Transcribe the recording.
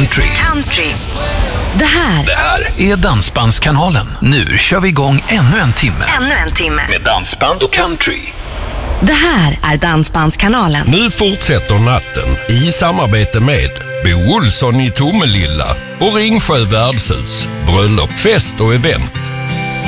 country. Det här är Dansbandskanalen. Nu kör vi igång ännu en timme. Med dansband och country. Det här är Dansbandskanalen. Nu fortsätter natten i samarbete med Bo Olsson i Tomelilla och Ringsjö värdshus. Bröllop, fest och event.